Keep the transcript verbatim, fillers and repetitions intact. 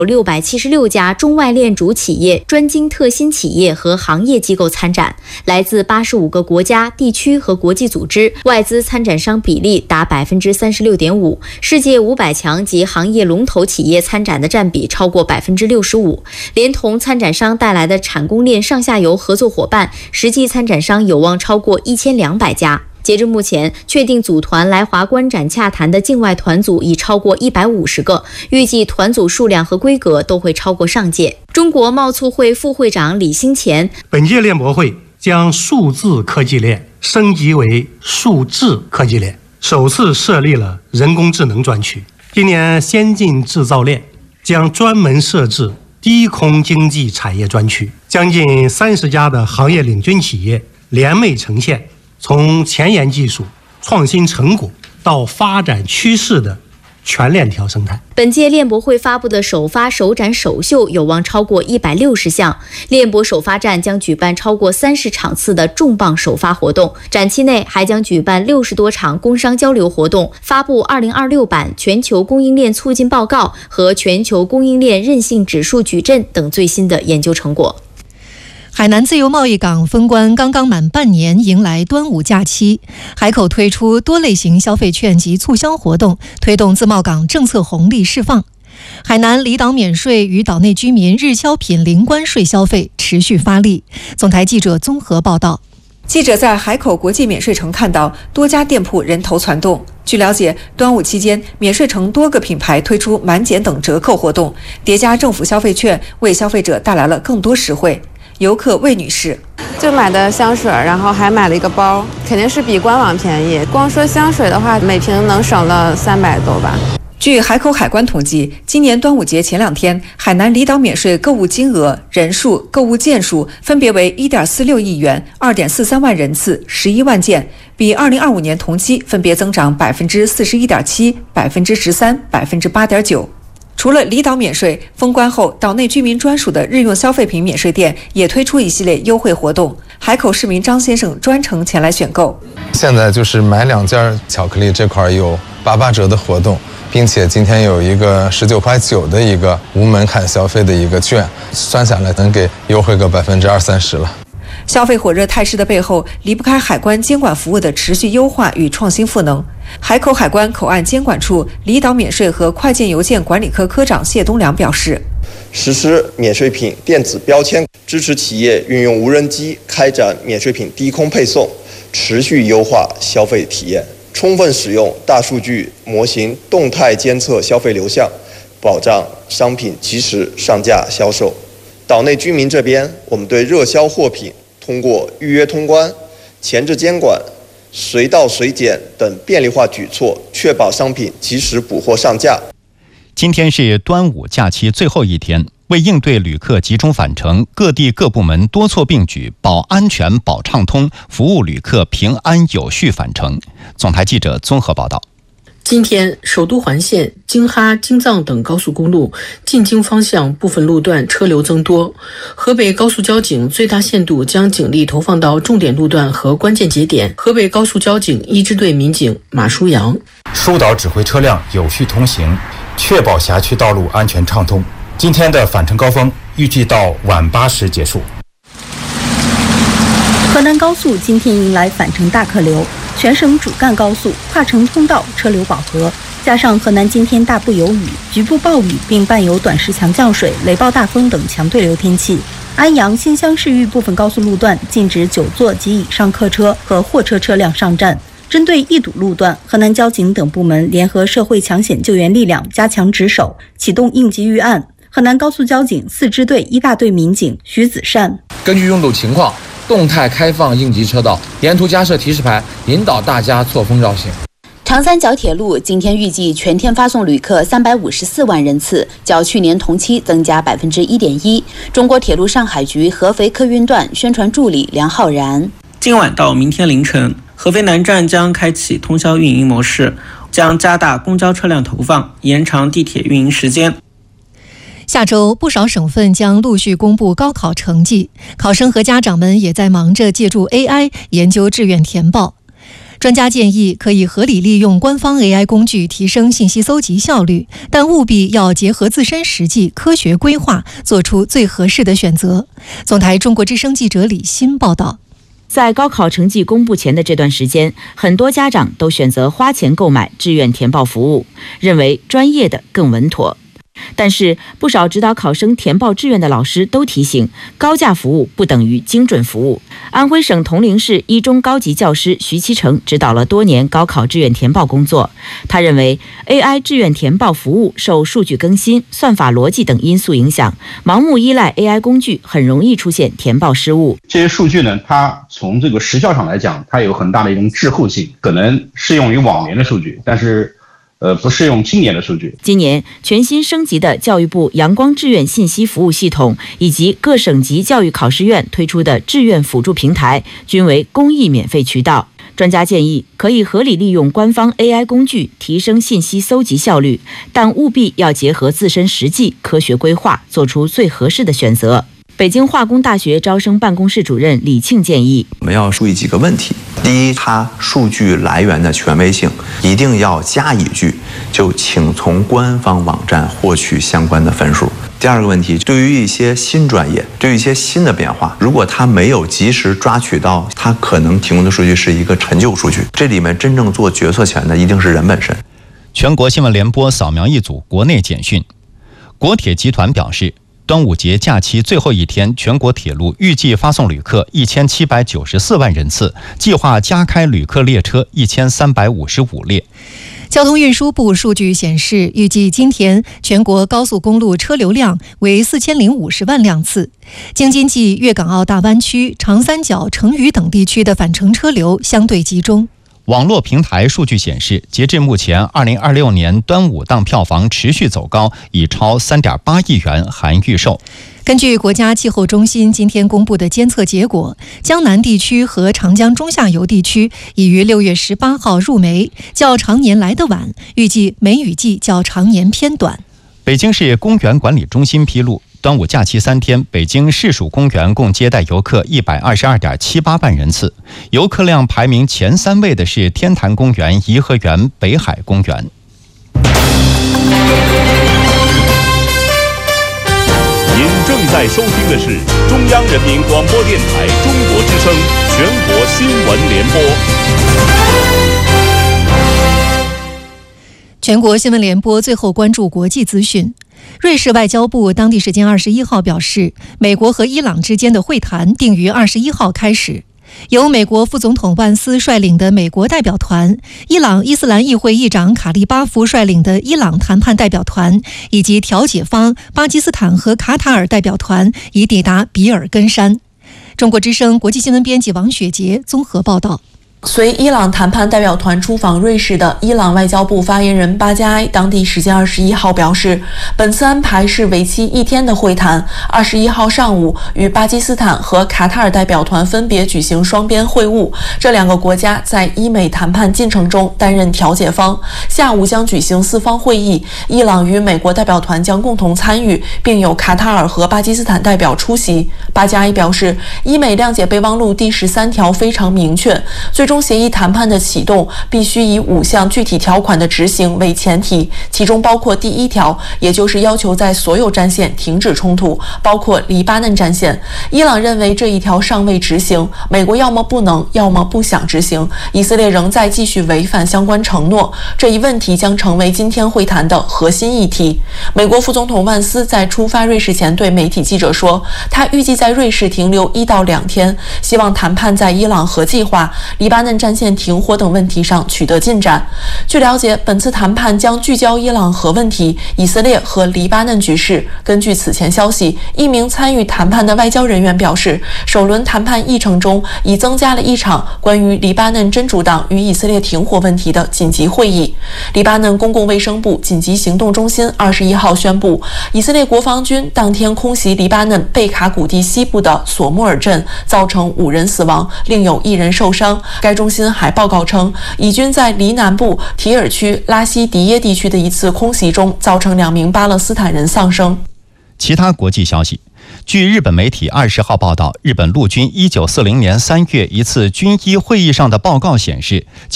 有六百七十六家中外链主企业、专精特新企业和行业机构参展，来自八十五个国家、地区和国际组织，外资参展商比例达百分之三十六点五，世界五百强及行业龙头企业参展的占比超过百分之六十五。连同参展商带来的产供链上下游合作伙伴，实际参展商有望超过一千两百家。截至目前，确定组团来华观展洽谈的境外团组已超过一百五十个，预计团组数量和规格都会超过上届。中国贸促会副会长李兴前， 本届链博会将数字科技链升级为数智科技链，首次设立了人工智能专区。今年先进制造链将专门设置低空经济产业专区，将近三十家的行业领军企业联袂呈现从前沿技术、创新成果到发展趋势的全链条生态。 本届链博会发布的首发首展首秀有望超过一百六十项，链博首发站将举办超过三十场次的重磅首发活动，展期内还将举办六十多场工商交流活动，发布二零二六版全球供应链促进报告和全球供应链韧性指数矩阵等最新的研究成果。 海南自由贸易港封关刚刚满半年，迎来端午假期，海口推出多类型消费券及促销活动，推动自贸港政策红利释放。海南离岛免税与岛内居民日销品零关税消费持续发力。总台记者综合报道。 记者在海口国际免税城看到多家店铺人头攒动。据了解，端午期间，免税城多个品牌推出满减等折扣活动，叠加政府消费券，为消费者带来了更多实惠。游客魏女士就买的香水，然后还买了一个包，肯定是比官网便宜。光说香水的话，每瓶能省了三百多吧。 据海口海关统计，今年端午节前两天，海南离岛免税购物金额、人数、购物件数分别为 一点四六亿元、二点四三万人次、十一万件，比二零二五年同期分别增长百分之四十一点七、百分之十三、百分之八点九。除了离岛免税，封关后岛内居民专属的日用消费品免税店也推出一系列优惠活动。海口市民张先生专程前来选购。 现在就是买两件巧克力这块有八八折的活动，并且今天有一个十九块九的一个无门槛消费的一个券，算下来能给优惠个百分之二三十了。 消费火热态势的背后，离不开海关监管服务的持续优化与创新赋能。海口海关口岸监管处离岛免税和快件邮件管理科科长谢东良表示， 实施免税品电子标签，支持企业运用无人机开展免税品低空配送，持续优化消费体验，充分使用大数据模型动态监测消费流向，保障商品及时上架销售。岛内居民这边，我们对热销货品通过预约通关、前置监管、随到随检等便利化举措，确保商品及时补货上架。 今天是端午假期最后一天，为应对旅客集中返程，各地各部门多措并举，保安全、保畅通，服务旅客平安有序返程。总台记者综合报道。 今天，首都环线、京哈、京藏等高速公路进京方向部分路段车流增多。河北高速交警最大限度将警力投放到重点路段和关键节点。河北高速交警一支队民警马书阳， 疏导指挥车辆有序通行，确保辖区道路安全畅通。今天的返程高峰预计到晚八时结束。 河南高速今天迎来返程大客流，全省主干高速跨城通道车流饱和，加上河南今天大部有雨，局部暴雨并伴有短时强降水、雷暴大风等强对流天气。安阳、新乡市域部分高速路段禁止九座及以上客车和货车车辆上站。针对易堵路段，河南交警等部门联合社会抢险救援力量加强值守，启动应急预案。河南高速交警四支队一大队民警徐子善， 根据拥堵情况，动态开放应急车道，沿途加设提示牌，引导大家错峰绕行。 长三角铁路今天预计全天发送旅客三百五十四万人次，较去年同期增加百分之一点一。中国铁路上海局合肥客运段宣传助理梁浩然， 今晚到明天凌晨，合肥南站将开启通宵运营模式，将加大公交车辆投放，延长地铁运营时间。 下周不少省份将陆续公布高考成绩，考生和家长们也在忙着借助 A I 研究志愿填报。 专家建议可以合理利用官方 A I 工具提升信息搜集效率，但务必要结合自身实际，科学规划，做出最合适的选择。总台中国之声记者李欣报道。 在高考成绩公布前的这段时间，很多家长都选择花钱购买志愿填报服务，认为专业的更稳妥。但是，不少指导考生填报志愿的老师都提醒，高价服务不等于精准服务。安徽省铜陵市一中高级教师徐其成指导了多年高考志愿填报工作。他认为 ，A I 志愿填报服务受数据更新、算法逻辑等因素影响，盲目依赖 A I 工具很容易出现填报失误。 这些数据呢，它从这个时效上来讲，它有很大的一种滞后性，可能适用于往年的数据，但是。呃，不适用今年的数据。 今年全新升级的教育部阳光志愿信息服务系统，以及各省级教育考试院推出的志愿辅助平台，均为公益免费渠道。专家建议，可以合理利用官方 A I 工具提升信息搜集效率，但务必要结合自身实际，科学规划，做出最合适的选择。北京化工大学招生办公室主任李庆建议， 我们要注意几个问题。第一，它数据来源的权威性一定要加以据，就请从官方网站获取相关的分数。第二个问题，对于一些新专业，对于一些新的变化，如果它没有及时抓取到，它可能提供的数据是一个陈旧数据。这里面真正做决策权的一定是人本身。 全国新闻联播扫描一组国内简讯，国铁集团表示，端午节假期最后一天，全国铁路预计发送旅客一千七百九十四万人次，计划加开旅客列车一千三百五十五列。 交通运输部数据显示，预计今天全国高速公路车流量为四千零五十万辆次，京津冀粤港澳大湾区、长三角、成渝等地区的返程车流相对集中。 网络平台数据显示，截至目前，二零二六年端午档票房持续走高，已超三点八亿元含预售。 根据国家气候中心今天公布的监测结果，江南地区和长江中下游地区已于六月十八号入梅，较常年来得晚，预计梅雨季较常年偏短。 北京市公园管理中心披露，端午假期三天，北京市属公园共接待游客一百二十二点七八万人次，游客量排名前三位的是天坛公园、颐和园、北海公园。 您正在收听的是中央人民广播电台中国之声全国新闻联播。 全国新闻联播最后关注国际资讯。瑞士外交部当地时间二十一号表示，美国和伊朗之间的会谈定于二十一号开始。由美国副总统万斯率领的美国代表团、伊朗伊斯兰议会议长卡利巴夫率领的伊朗谈判代表团，以及调解方巴基斯坦和卡塔尔代表团已抵达比尔根山。中国之声国际新闻编辑王雪杰综合报道。 随伊朗谈判代表团出访瑞士的伊朗外交部发言人巴加埃当地时间二十一号表示，本次安排是为期一天的会谈，二十一号上午与巴基斯坦和卡塔尔代表团分别举行双边会晤，这两个国家在伊美谈判进程中担任调解方。下午将举行四方会议，伊朗与美国代表团将共同参与，并有卡塔尔和巴基斯坦代表出席。巴加埃表示，伊美谅解备忘录第十三条非常明确，最终协议谈判的启动必须以五项具体条款的执行为前提，其中包括第一条，也就是要求在所有战线停止冲突，包括黎巴嫩战线。伊朗认为这一条尚未执行，美国要么不能，要么不想执行，以色列仍在继续违反相关承诺。这一问题将成为今天会谈的核心议题。美国副总统万斯在出发瑞士前对媒体记者说，他预计在瑞士停留一到两天，希望谈判在伊朗核计划、黎巴嫩战线停火等问题上取得进展。据了解，本次谈判将聚焦伊朗核问题、以色列和黎巴嫩局势。根据此前消息，一名参与谈判的外交人员表示，首轮谈判议程中已增加了一场关于黎巴嫩真主党与以色列停火问题的紧急会议。黎巴嫩公共卫生部紧急行动中心二十一号宣布，以色列国防军当天空袭黎巴嫩贝卡谷地西部的索穆尔镇，造成五人死亡，另有一人受伤。该中心还报告称，以军在黎南部提尔区拉西迪耶地区的一次空袭中，造成两名巴勒斯坦人丧生。 其他国际消息，据日本媒体二十号报道，日本陆军一九四零年三月一次军医会议上的报告显示，